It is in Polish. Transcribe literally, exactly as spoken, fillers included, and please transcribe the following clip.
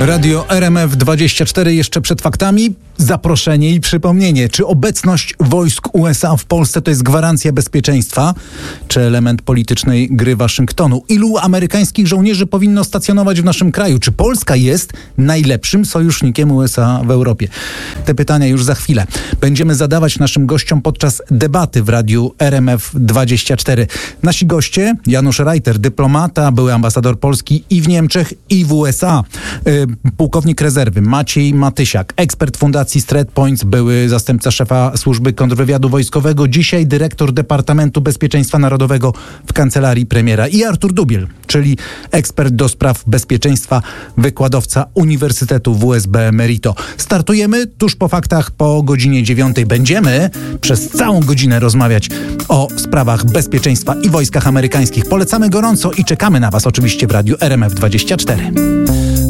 Radio R M F dwadzieścia cztery jeszcze przed faktami. Zaproszenie i przypomnienie. Czy obecność wojsk U S A w Polsce to jest gwarancja bezpieczeństwa, czy element politycznej gry Waszyngtonu? Ilu amerykańskich żołnierzy powinno stacjonować w naszym kraju? Czy Polska jest najlepszym sojusznikiem U S A w Europie? Te pytania już za chwilę będziemy zadawać naszym gościom podczas debaty w Radiu R M F dwadzieścia cztery. Nasi goście: Janusz Reiter, dyplomata, były ambasador Polski i w Niemczech, i w U S A. Yy, pułkownik rezerwy Maciej Matysiak, ekspert Fundacji StratPoints, były zastępca szefa służby kontrwywiadu wojskowego, dzisiaj dyrektor Departamentu Bezpieczeństwa Narodowego w kancelarii premiera, i Artur Dubiel, czyli ekspert do spraw bezpieczeństwa, wykładowca Uniwersytetu W S B Merito. Startujemy tuż po faktach, po godzinie dziewiątej. Będziemy przez całą godzinę rozmawiać o sprawach bezpieczeństwa i wojskach amerykańskich. Polecamy gorąco i czekamy na Was oczywiście w Radiu R M F dwadzieścia cztery.